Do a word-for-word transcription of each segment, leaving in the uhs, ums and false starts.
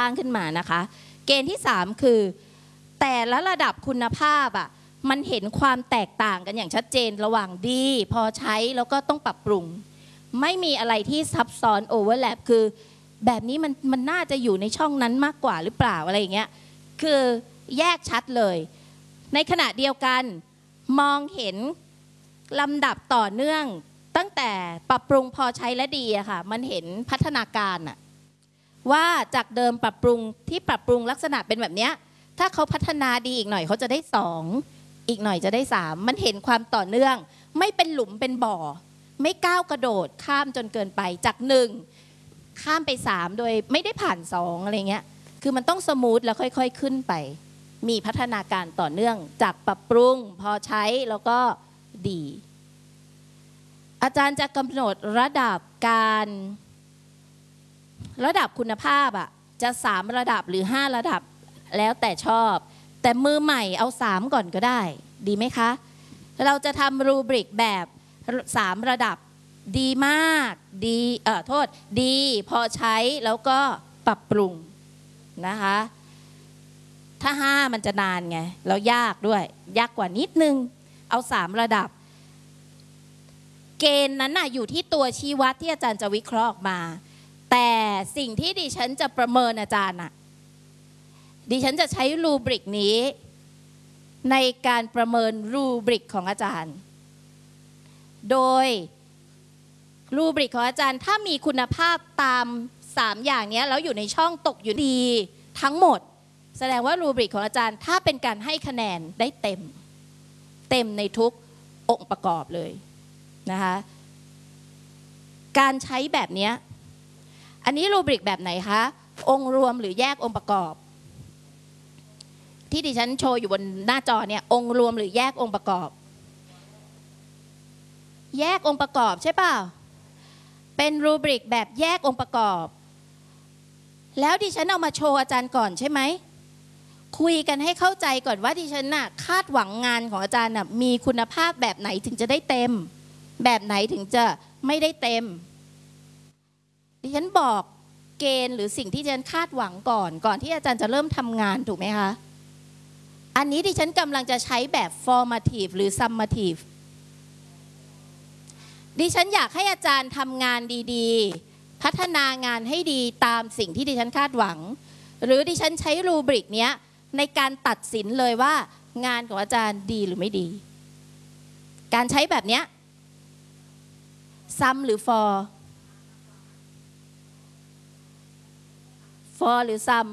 างขึ้นมานะคะเกณฑ์ที่สามคือแต่ละระดับคุณภาพอ่ะมันเห็นความแตกต่างกันอย่างชัดเจนระหว่างดีพอใช้แล้วก็ต้องปรับปรุงไม่มีอะไรที่ซับซ้อนโอเวอร์แลปคือแบบนี้มันมันน่าจะอยู่ในช่องนั้นมากกว่าหรือเปล่าอะไรอย่างเงี้ยคือแยกชัดเลยในขณะเดียวกันมองเห็นลำดับต่อเนื่องตั้งแต่ปรับปรุงพอใช้และดีอะค่ะมันเห็นพัฒนาการอะว่าจากเดิมปรับปรุงที่ปรับปรุงลักษณะเป็นแบบเนี้ยถ้าเขาพัฒนาดีอีกหน่อยเขาจะได้สองอีกหน่อยจะได้สามมันเห็นความต่อเนื่องไม่เป็นหลุมเป็นบ่อไม่ก้าวกระโดดข้ามจนเกินไปจากหนึ่งข้ามไปสามโดยไม่ได้ผ่านสองอะไรเงี้ยคือมันต้องสมูทแล้วค่อยๆขึ้นไปมีพัฒนาการต่อเนื่องจากปรับปรุงพอใช้แล้วก็ดีอาจารย์จะกำหนดระดับการระดับคุณภาพอ่ะจะสามระดับหรือห้าระดับแล้วแต่ชอบแต่มือใหม่เอาสามก่อนก็ได้ดีไหมคะเราจะทำรูบริกแบบสามระดับดีมากดีเอ่อโทษดีพอใช้แล้วก็ปรับปรุงนะคะถ้าห้ามันจะนานไงแล้วยากด้วยยากกว่านิดนึงเอาสามระดับเกณฑ์นั้นน่ะอยู่ที่ตัวชี้วัดที่อาจารย์จะวิเคราะห์ออกมาแต่สิ่งที่ดิฉันจะประเมินอาจารย์น่ะดิฉันจะใช้รูบริกนี้ในการประเมินรูบริกของอาจารย์โดยรูบริกของอาจารย์ถ้ามีคุณภาพตามสามอย่างนี้แล้วอยู่ในช่องตกอยู่ดีทั้งหมดแสดงว่ารูบริกของอาจารย์ถ้าเป็นการให้คะแนนได้เต็มเต็มในทุกองค์ประกอบเลยนะคะการใช้แบบนี้อันนี้รูบริกแบบไหนคะองค์รวมหรือแยกองค์ประกอบที่ดิฉันโชว์อยู่บนหน้าจอเนี่ยองค์รวมหรือแยกองค์ประกอบแยกองค์ประกอบใช่ป่ะเป็นรูบริกแบบแยกองค์ประกอบแล้วดิฉันเอามาโชว์อาจารย์ก่อนใช่ไหมคุยกันให้เข้าใจก่อนว่าดิฉันน่ะคาดหวังงานของอาจารย์น่ะมีคุณภาพแบบไหนถึงจะได้เต็มแบบไหนถึงจะไม่ได้เต็มดิฉันบอกเกณฑ์หรือสิ่งที่ดิฉันคาดหวังก่อนก่อนที่อาจารย์จะเริ่มทำงานถูกไหมคะอันนี้ดิฉันกำลังจะใช้แบบ formative หรือ summative ดิฉันอยากให้อาจารย์ทำงานดีๆพัฒนางานให้ดีตามสิ่งที่ดิฉันคาดหวังหรือดิฉันใช้รูบริกเนี้ยในการตัดสินเลยว่างานของอาจารย์ดีหรือไม่ดีการใช้แบบเนี้ย sum หรือ for for หรือ sum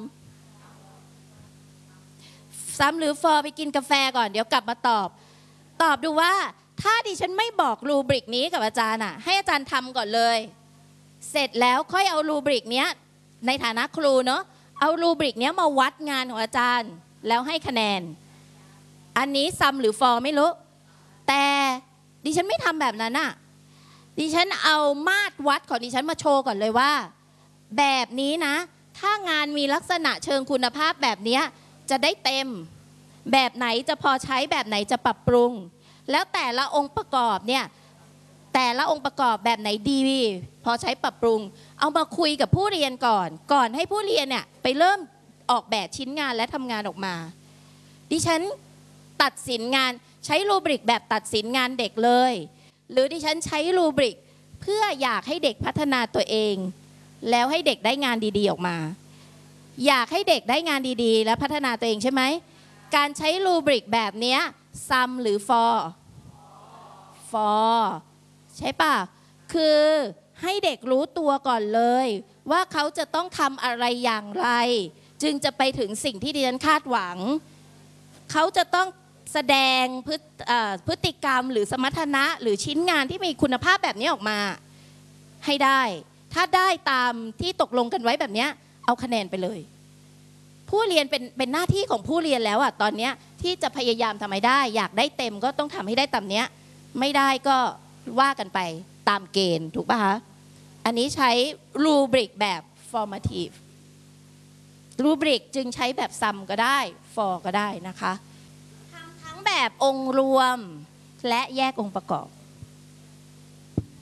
sum หรือ for ไปกินกาแฟก่อนเดี๋ยวกลับมาตอบตอบดูว่าถ้าดิฉันไม่บอกรูบริกนี้กับอาจารย์อ่ะให้อาจารย์ทำก่อนเลยเสร็จแล้วค่อยเอารูบริกเนี้ยในฐานะครูเนาะเอารูบริกเนี้ยมาวัดงานของอาจารย์แล้วให้คะแนนอันนี้ sum หรือ for ไม่รู้แต่ดิฉันไม่ทำแบบนั้นอ่ะดิฉันเอามาตรวัดของดิฉันมาโชว์ก่อนเลยว่าแบบนี้นะถ้างานมีลักษณะเชิงคุณภาพแบบนี้จะได้เต็มแบบไหนจะพอใช้แบบไหนจะปรับปรุงแล้วแต่ละองค์ประกอบเนี่ยแต่ละองค์ประกอบแบบไหนดีพอใช้ปรับปรุงเอามาคุยกับผู้เรียนก่อนก่อนให้ผู้เรียนเนี่ยไปเริ่มออกแบบชิ้นงานและทำงานออกมาดิฉันตัดสินงานใช้รูบริกแบบตัดสินงานเด็กเลยหรือดิฉันใช้รูบริกเพื่ออยากให้เด็กพัฒนาตัวเองแล้วให้เด็กได้งานดีๆออกมาอยากให้เด็กได้งานดีๆและพัฒนาตัวเองใช่ไหมการใช้รูบริกแบบนี้ sum หรือ for for ใช่ป่ะคือให้เด็กรู้ตัวก่อนเลยว่าเขาจะต้องทำอะไรอย่างไรจึงจะไปถึงสิ่งที่ดิฉันคาดหวังเขาจะต้องแสดงพฤติพฤติกรรมหรือสมรรถนะหรือชิ้นงานที่มีคุณภาพแบบนี้ออกมาให้ได้ถ้าได้ตามที่ตกลงกันไว้แบบนี้เอาคะแนนไปเลยผู้เรียนเป็นเป็นหน้าที่ของผู้เรียนแล้วอ่ะตอนนี้ที่จะพยายามทำให้ได้อยากได้เต็มก็ต้องทำให้ได้ตามเนี้ยไม่ได้ก็ว่ากันไปตามเกณฑ์ถูกป่ะคะอันนี้ใช้รูบริกแบบ formative รูบริกจึงใช้แบบ sum ก็ได้ for ก็ได้นะคะทำทั้งแบบองค์รวมและแยกองค์ประกอบ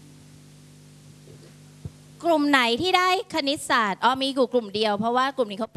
กลุ่มไหนที่ได้คณิตศาสตร์อ๋อมีกลุ่มเดียวเพราะว่ากลุ่มนี้เขา